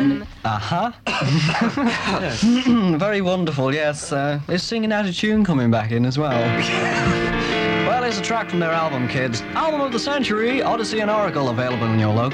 Singing. Uh-huh. Very wonderful, yes. Is Singing Out of Tune coming back in as well? Well, here's a track from their album, kids. Album of the Century, Odyssey and Oracle, available in your local